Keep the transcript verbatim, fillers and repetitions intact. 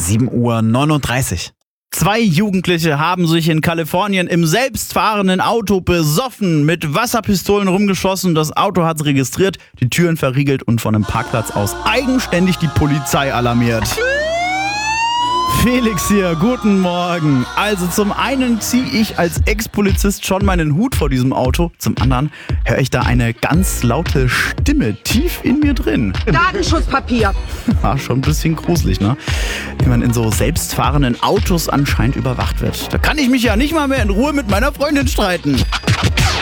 sieben Uhr neununddreißig. Zwei Jugendliche haben sich in Kalifornien im selbstfahrenden Auto besoffen, mit Wasserpistolen rumgeschossen, das Auto hat registriert, die Türen verriegelt und von einem Parkplatz aus eigenständig die Polizei alarmiert. Felix hier, guten Morgen. Also zum einen ziehe ich als Ex-Polizist schon meinen Hut vor diesem Auto, zum anderen höre ich da eine ganz laute Stimme tief in mir drin. Datenschutzpapier. Ja, schon ein bisschen gruselig, ne? Wie man in so selbstfahrenden Autos anscheinend überwacht wird. Da kann ich mich ja nicht mal mehr in Ruhe mit meiner Freundin streiten.